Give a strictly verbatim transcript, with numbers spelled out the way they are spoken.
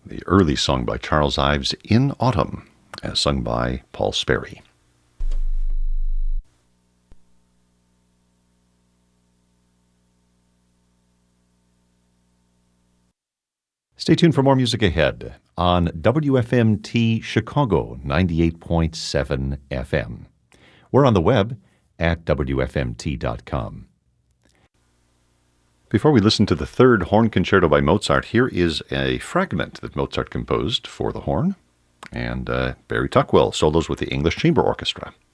the early song by Charles Ives, In Autumn, as sung by Paul Sperry. Stay tuned for more music ahead on W F M T Chicago ninety-eight point seven F M. We're on the web at W F M T dot com. Before we listen to the third horn concerto by Mozart, here is a fragment that Mozart composed for the horn, and uh, Barry Tuckwell solos with the English Chamber Orchestra.